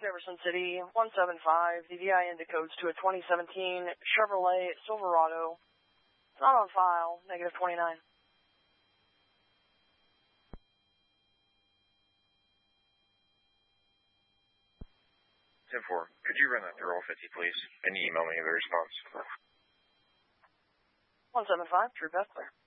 Jefferson City, 175. The VIN decodes to a 2017 Chevrolet Silverado. It's not on file, negative 29. 10-4, could you run that through all 50, please, and email me the response? 175, true Beth, clear.